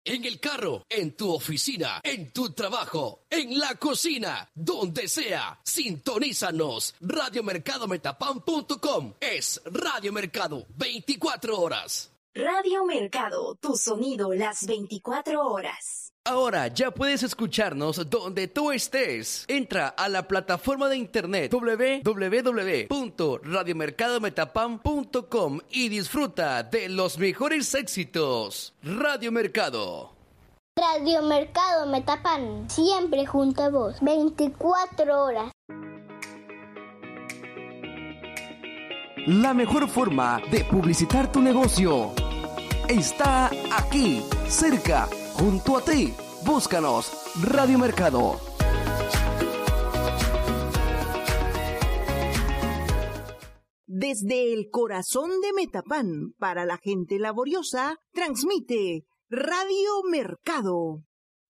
En el carro, en tu oficina, en tu trabajo, en la cocina, donde sea. Sintonízanos. Radiomercadometapan.com es Radio Mercado 24 horas. Radio Mercado, tu sonido las 24 horas. Ahora ya puedes escucharnos donde tú estés. Entra a la plataforma de internet www.radiomercadometapan.com y disfruta de los mejores éxitos. Radio Mercado. Radio Mercado Metapan, siempre junto a vos, 24 horas. La mejor forma de publicitar tu negocio está aquí, cerca, junto a ti. Búscanos, Radio Mercado. Desde el corazón de Metapan, para la gente laboriosa, transmite Radio Mercado.